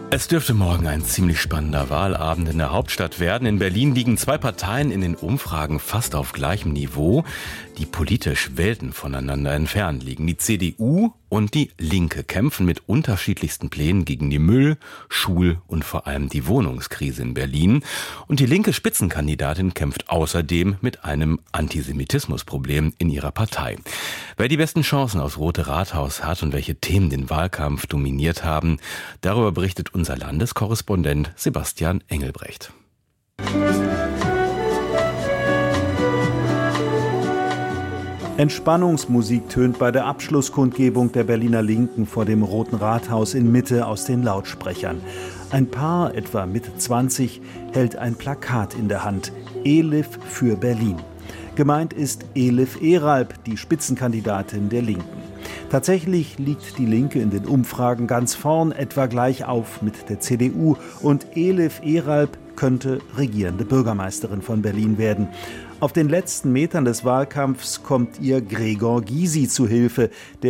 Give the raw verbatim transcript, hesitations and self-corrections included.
Es dürfte morgen ein ziemlich spannender Wahlabend in der Hauptstadt werden. In Berlin liegen zwei Parteien in den Umfragen fast auf gleichem Niveau, die politisch Welten voneinander entfernt liegen. Die C D U und die Linke kämpfen mit unterschiedlichsten Plänen gegen die Müll-, Schul- und vor allem die Wohnungskrise in Berlin. Und die linke Spitzenkandidatin kämpft außerdem mit einem Antisemitismusproblem in ihrer Partei. Wer die besten Chancen aufs Rote Rathaus hat und welche Themen den Wahlkampf dominiert haben, darüber berichtet unser Landeskorrespondent Sebastian Engelbrecht. Entspannungsmusik tönt bei der Abschlusskundgebung der Berliner Linken vor dem Roten Rathaus in Mitte aus den Lautsprechern. Ein Paar, etwa Mitte zwanzig, hält ein Plakat in der Hand. Elif für Berlin. Gemeint ist Elif Eralp, die Spitzenkandidatin der Linken. Tatsächlich liegt die Linke in den Umfragen ganz vorn, etwa gleich auf mit der C D U. Und Elif Eralp könnte regierende Bürgermeisterin von Berlin werden. Auf den letzten Metern des Wahlkampfs kommt ihr Gregor Gysi zu Hilfe, der